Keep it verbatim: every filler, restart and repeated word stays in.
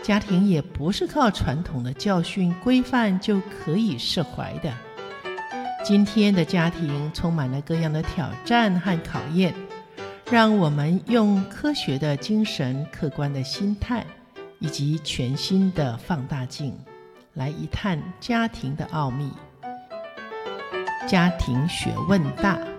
家庭也不是靠传统的教训规范就可以释怀的。今天的家庭充满了各样的挑战和考验，让我们用科学的精神、客观的心态以及全新的放大镜来一探家庭的奥秘。家庭学问大。